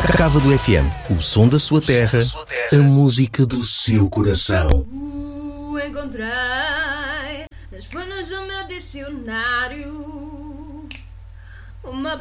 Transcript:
Cava do FM, o som da sua terra, a música do seu coração. Encontrei nas folhas do meu dicionário uma